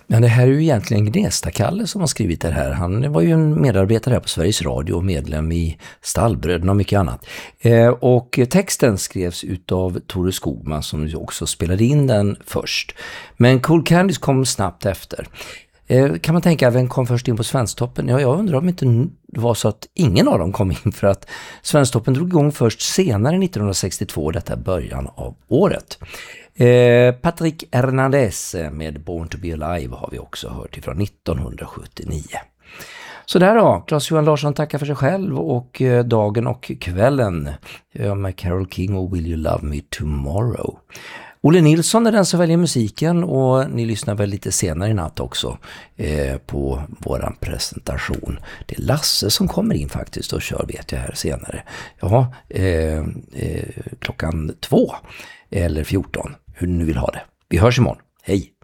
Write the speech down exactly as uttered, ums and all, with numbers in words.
Men det här är ju egentligen Gnesta-Kalle som har skrivit det här. Han var ju en medarbetare här på Sveriges Radio och medlem i Stallbröderna och mycket annat. Eh, och texten skrevs utav Tore Skogman som också spelade in den först. Men Cool Candies kom snabbt efter. Eh, kan man tänka, vem kom först in på Svensktoppen? Ja, jag undrar om inte det var så att ingen av dem kom in, för att Svensktoppen drog igång först senare nittonhundrasextiotvå, detta början av året. Eh, Patrick Hernandez med Born to be Alive har vi också hört ifrån nittonhundrasjuttionio. Så där då, Claes-Johan Larsson tackar för sig själv och eh, dagen och kvällen eh, med Carole King och Will You Love Me Tomorrow. Olle Nilsson är den som väljer musiken, och ni lyssnar väl lite senare i natt också eh, på våran presentation. Det är Lasse som kommer in faktiskt och kör, vet jag, här senare. Ja, eh, eh, klockan två eller fjorton, hur ni nu vill ha det. Vi hörs imorgon. Hej!